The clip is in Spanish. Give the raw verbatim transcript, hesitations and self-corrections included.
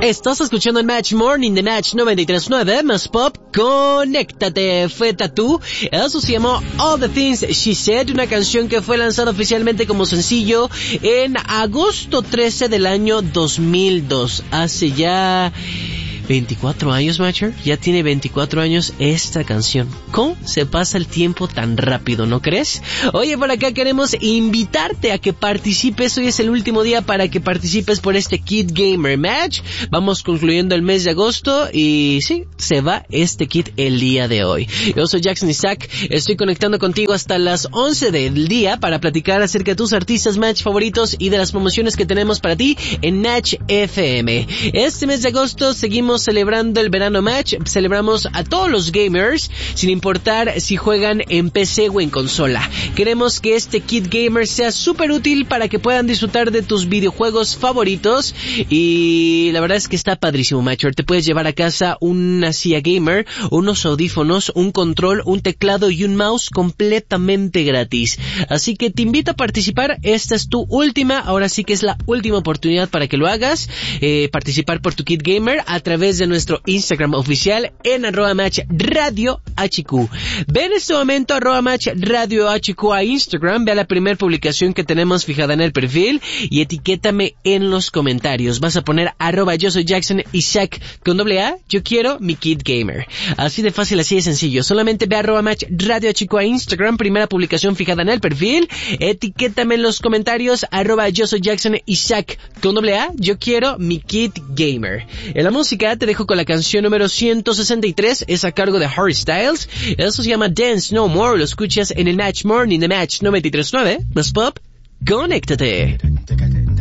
Estás escuchando el Match Morning de Match noventa y tres punto nueve, más pop, conéctate, fue Tatú. Eso se llamó All the Things She Said, una canción que fue lanzada oficialmente como sencillo en agosto trece del año dos mil dos. Hace ya veinticuatro años, Matcher. Ya tiene veinticuatro años esta canción. ¿Cómo se pasa el tiempo tan rápido, no crees? Oye, por acá queremos invitarte a que participes. Hoy es el último día para que participes por este Kit Gamer Match. Vamos concluyendo el mes de agosto y sí, se va este kit el día de hoy. Yo soy Jackson Isaac. Estoy conectando contigo hasta las once del día para platicar acerca de tus artistas Match favoritos y de las promociones que tenemos para ti en Match F M. Este mes de agosto seguimos celebrando el verano Match. Celebramos a todos los gamers, sin importar si juegan en P C o en consola. Queremos que este Kit Gamer sea súper útil para que puedan disfrutar de tus videojuegos favoritos. Y la verdad es que está padrísimo, Matcher. Te puedes llevar a casa una silla gamer, unos audífonos, un control, un teclado y un mouse completamente gratis. Así que te invito a participar. Esta es tu última, ahora sí que es la última oportunidad para que lo hagas. Eh, participar por tu Kit Gamer a través de nuestro Instagram oficial en arroba match radio hq. Ve en este momento arroba match radio hq a Instagram, ve a la primera publicación que tenemos fijada en el perfil y etiquétame en los comentarios. Vas a poner arroba yo soy Jackson Isaac con doble A, yo quiero mi Kit Gamer. Así de fácil, así de sencillo. Solamente ve a arroba match radio hq a Instagram, primera publicación fijada en el perfil, etiquétame en los comentarios arroba yo soy Jackson Isaac con doble A, yo quiero mi Kit Gamer. En la música te dejo con la canción número ciento sesenta y tres, es a cargo de Harry Styles. Eso se llama Dance No More. Lo escuchas en el Match Morning de Match noventa y tres punto nueve. Más pop, conéctate.